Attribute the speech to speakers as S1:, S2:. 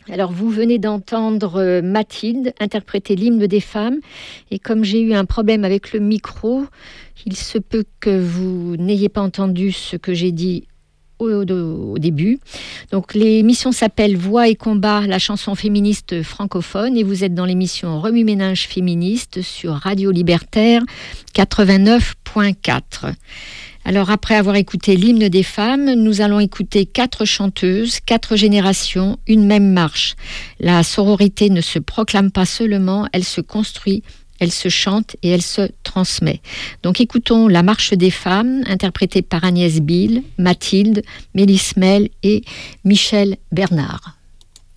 S1: Alors, vous venez d'entendre Mathilde interpréter l'hymne des femmes. Et comme j'ai eu un problème avec le micro, il se peut que vous n'ayez pas entendu ce que j'ai dit au début. Donc, l'émission s'appelle Voix et combat, la chanson féministe francophone. Et vous êtes dans l'émission Remue-Ménage féministe sur Radio Libertaire 89.4. Alors, après avoir écouté l'hymne des femmes, nous allons écouter 4 chanteuses, 4 générations, une même marche. La sororité ne se proclame pas seulement, elle se construit, elle se chante et elle se transmet. Donc, écoutons la marche des femmes, interprétée par Agnès Bill, Mathilde, Mélismel et Michel Bernard.